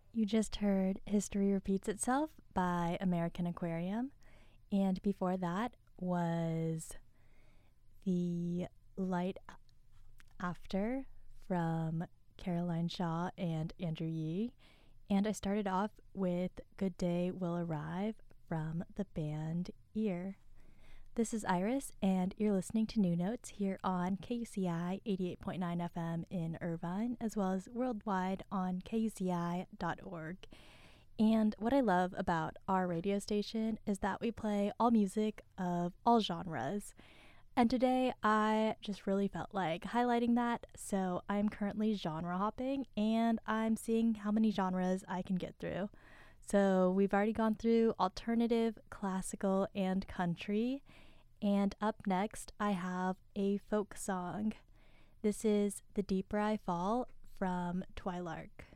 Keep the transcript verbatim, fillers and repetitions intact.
You just heard History Repeats Itself by American Aquarium. And before that was The Light After from Caroline Shaw and Andrew Yee. And I started off with Good Day Will Arrive from the band Ear. This is Iris, and you're listening to New Notes here on K U C I eighty-eight point nine F M in Irvine, as well as worldwide on K U C I dot org. And what I love about our radio station is that we play all music of all genres. And today I just really felt like highlighting that, so I'm currently genre hopping, and I'm seeing how many genres I can get through. So we've already gone through alternative, classical, and country. And up next, I have a folk song. This is The Deeper I Fall from Twilark.